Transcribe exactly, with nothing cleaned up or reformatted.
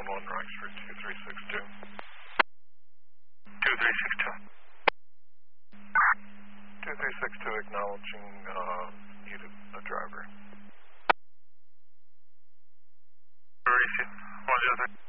one, Rockford two three six two. two three six two. two three six two acknowledging uh, needed a driver. Where is it? one zero three.